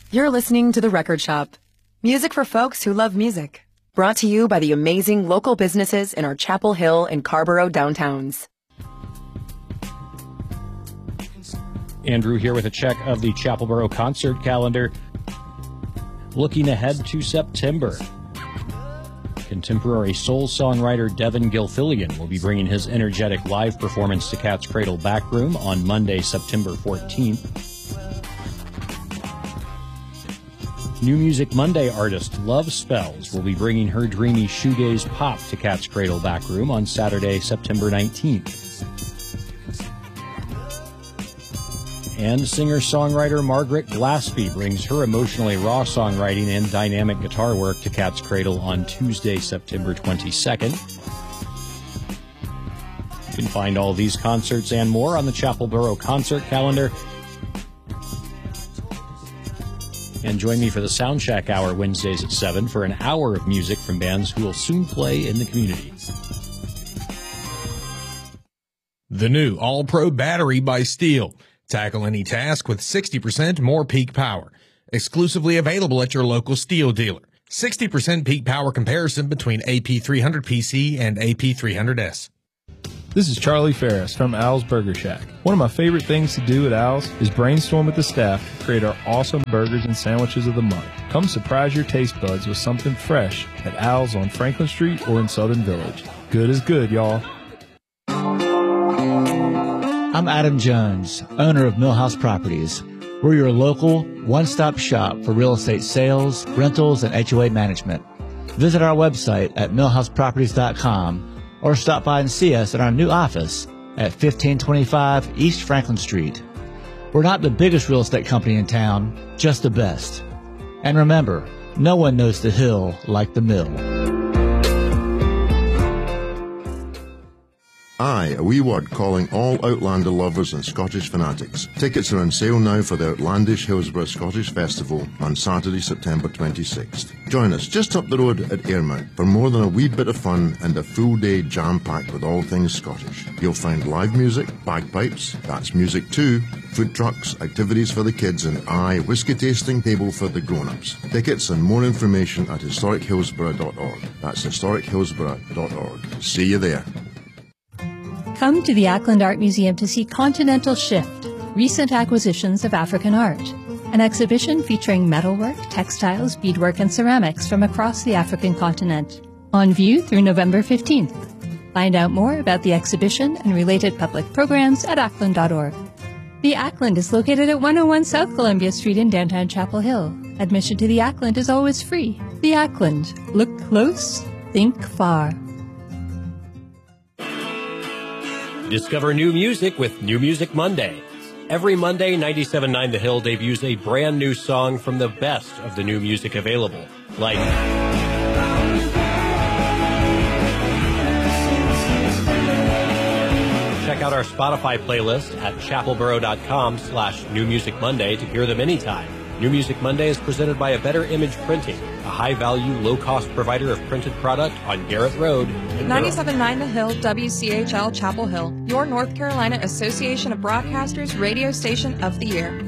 You're listening to The Record Shop. Music for folks who love music. Brought to you by the amazing local businesses in our Chapel Hill and Carborough downtowns. Andrew here with a check of the Chapelboro concert calendar. Looking ahead to September. Contemporary soul songwriter Devin Gilfillian will be bringing his energetic live performance to Cat's Cradle Backroom on Monday, September 14th. New Music Monday artist Love Spells will be bringing her dreamy shoegaze pop to Cat's Cradle Backroom on Saturday, September 19th. And singer-songwriter Margaret Glaspie brings her emotionally raw songwriting and dynamic guitar work to Cat's Cradle on Tuesday, September 22nd. You can find all these concerts and more on the Chapelboro concert calendar. And join me for the Soundcheck Hour Wednesdays at 7 for an hour of music from bands who will soon play in the community. The new All-Pro battery by Steel. Tackle any task with 60% more peak power. Exclusively available at your local Steel dealer. 60% peak power comparison between AP300 PC and AP300S. This is Charlie Ferris from Al's Burger Shack. One of my favorite things to do at Al's is brainstorm with the staff to create our awesome burgers and sandwiches of the month. Come surprise your taste buds with something fresh at Al's on Franklin Street or in Southern Village. Good is good, y'all. I'm Adam Jones, owner of Millhouse Properties. We're your local one-stop shop for real estate sales, rentals, and HOA management. Visit our website at millhouseproperties.com or stop by and see us at our new office at 1525 East Franklin Street. We're not the biggest real estate company in town, just the best. And remember, no one knows the hill like the mill. Aye, a wee word calling all Outlander lovers and Scottish fanatics. Tickets are on sale now for the Outlandish Hillsborough Scottish Festival on Saturday, September 26th. Join us just up the road at Ayrmount for more than a wee bit of fun and a full day jam-packed with all things Scottish. You'll find live music, bagpipes, that's music too, food trucks, activities for the kids, and whiskey tasting table for the grown-ups. Tickets and more information at historichillsborough.org. That's historichillsborough.org. See you there. Come to the Ackland Art Museum to see Continental Shift, Recent Acquisitions of African Art, an exhibition featuring metalwork, textiles, beadwork, and ceramics from across the African continent. On view through November 15th. Find out more about the exhibition and related public programs at ackland.org. The Ackland is located at 101 South Columbia Street in downtown Chapel Hill. Admission to the Ackland is always free. The Ackland. Look close, think far. Discover new music with New Music Monday. Every Monday, 97.9 The Hill debuts a brand new song from the best of the new music available, like check out our Spotify playlist at chapelboro.com/New Music Monday to hear them anytime. New Music Monday is presented by A Better Image Printing, a high-value, low-cost provider of printed product on Garrett Road. 97.9 The Hill, WCHL Chapel Hill, your North Carolina Association of Broadcasters radio station of the year.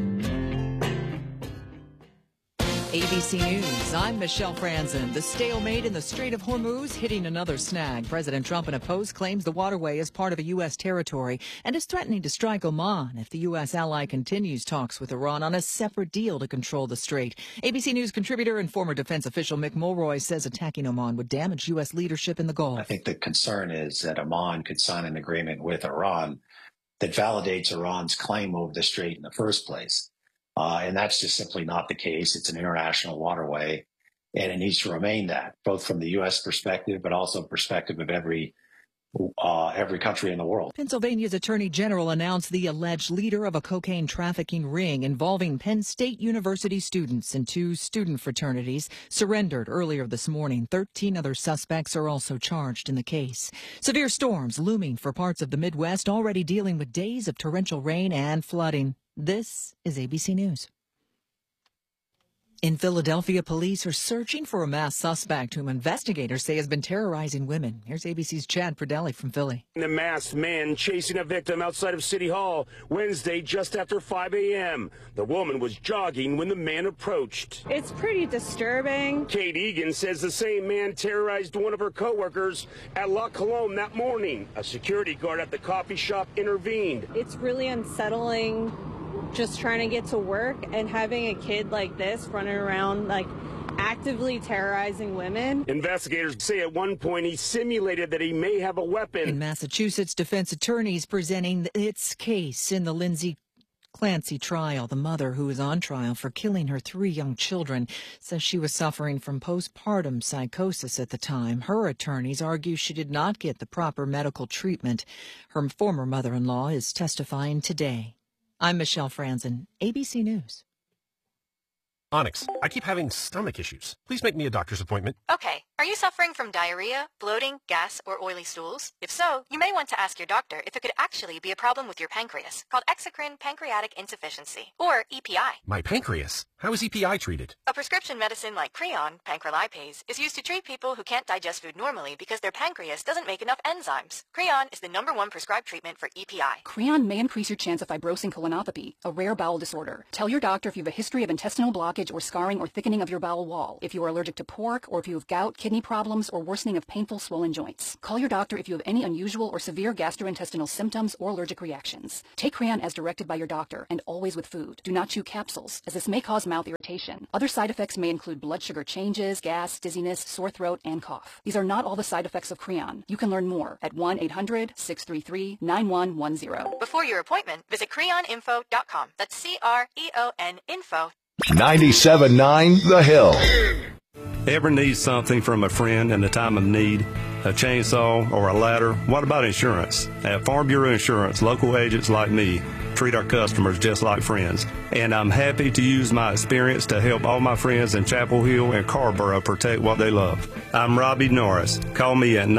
ABC News, I'm Michelle Franzen. The stalemate in the Strait of Hormuz hitting another snag. President Trump in a post claims the waterway is part of a U.S. territory and is threatening to strike Oman if the U.S. ally continues talks with Iran on a separate deal to control the strait. ABC News contributor and former defense official Mick Mulroy says attacking Oman would damage U.S. leadership in the Gulf. I think the concern is that Oman could sign an agreement with Iran that validates Iran's claim over the strait in the first place. And that's just simply not the case. It's an international waterway, and it needs to remain that, both from the U.S. perspective, but also perspective of every country in the world. Pennsylvania's Attorney General announced the alleged leader of a cocaine trafficking ring involving Penn State University students and 2 student fraternities surrendered earlier this morning. 13 other suspects are also charged in the case. Severe storms looming for parts of the Midwest, already dealing with days of torrential rain and flooding. This is ABC News. In Philadelphia, police are searching for a masked suspect whom investigators say has been terrorizing women. Here's ABC's Chad Pradelli from Philly. The masked man chasing a victim outside of City Hall Wednesday just after 5 a.m. The woman was jogging when the man approached. It's pretty disturbing. Kate Egan says the same man terrorized one of her coworkers at La Colombe that morning. A security guard at the coffee shop intervened. It's really unsettling just trying to get to work and having a kid like this running around like actively terrorizing women. Investigators say at one point he simulated that he may have a weapon. In Massachusetts, defense attorneys presenting its case in the Lindsay Clancy trial. The mother, who is on trial for killing her 3 young children, says she was suffering from postpartum psychosis at the time. Her attorneys argue she did not get the proper medical treatment. Her former mother-in-law is testifying today. I'm Michelle Franzen, ABC News. Onyx, I keep having stomach issues. Please make me a doctor's appointment. Okay. Are you suffering from diarrhea, bloating, gas, or oily stools? If so, you may want to ask your doctor if it could actually be a problem with your pancreas, called exocrine pancreatic insufficiency, or EPI. My pancreas? How is EPI treated? A prescription medicine like Creon, pancrelipase, is used to treat people who can't digest food normally because their pancreas doesn't make enough enzymes. Creon is the #1 prescribed treatment for EPI. Creon may increase your chance of fibrosing colonopathy, a rare bowel disorder. Tell your doctor if you have a history of intestinal blockage or scarring or thickening of your bowel wall, if you are allergic to pork, or if you have gout, kidney problems, or worsening of painful swollen joints. Call your doctor if you have any unusual or severe gastrointestinal symptoms or allergic reactions. Take Creon as directed by your doctor, and always with food. Do not chew capsules, as this may cause mouth irritation. Other side effects may include blood sugar changes, gas, dizziness, sore throat, and cough. These are not all the side effects of Creon. You can learn more at 1-800-633-9110. Before your appointment, visit creoninfo.com. That's CREON info. 97.9 The Hill. Ever need something from a friend in a time of need? A chainsaw or a ladder? What about insurance? At Farm Bureau Insurance, local agents like me treat our customers just like friends. And I'm happy to use my experience to help all my friends in Chapel Hill and Carborough protect what they love. I'm Robbie Norris. Call me at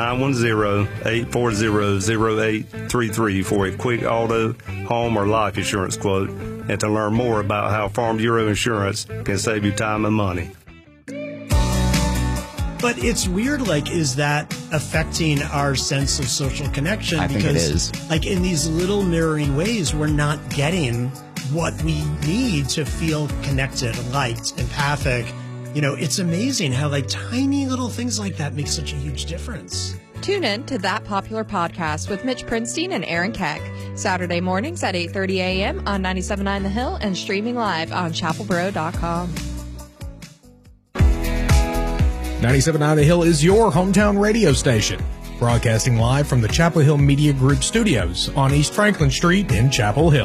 910-840-0833 for a quick auto, home, or life insurance quote, and to learn more about how Farm Bureau Insurance can save you time and money. But it's weird, like, is that affecting our sense of social connection? I think it is. Like, in these little mirroring ways, we're not getting what we need to feel connected, liked, empathic. You know, it's amazing how, like, tiny little things like that make such a huge difference. Tune in to That Popular Podcast with Mitch Prinstein and Aaron Keck. Saturday mornings at 8:30 a.m. on 97.9 The Hill and streaming live on chapelboro.com. 97.9 The Hill is your hometown radio station, broadcasting live from the Chapel Hill Media Group studios on East Franklin Street in Chapel Hill.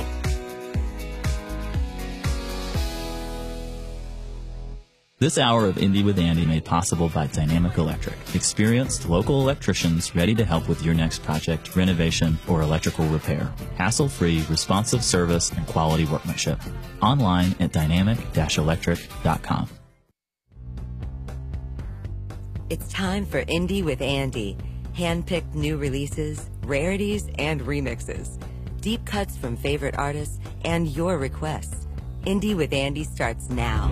This hour of Indy with Andy made possible by Dynamic Electric. Experienced local electricians ready to help with your next project, renovation, or electrical repair. Hassle-free, responsive service and quality workmanship. Online at dynamic-electric.com. It's time for Indie with Andy. Hand-picked new releases, rarities, and remixes. Deep cuts from favorite artists and your requests. Indie with Andy starts now.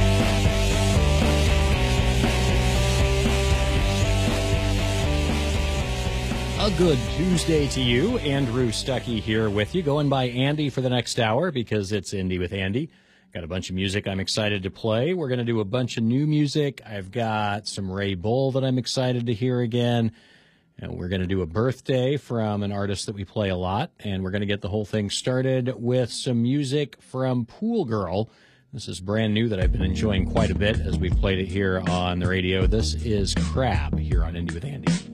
A good Tuesday to you. Andrew Stuckey here with you, going by Andy for the next hour because it's Indie with Andy. Got a bunch of music I'm excited to play. We're going to do a bunch of new music. I've got some Ray Bull that I'm excited to hear again. And we're going to do a birthday from an artist that we play a lot. And we're going to get the whole thing started with some music from Pool Girl. This is brand new that I've been enjoying quite a bit as we've played it here on the radio. This is Crab here on Indie with Andy.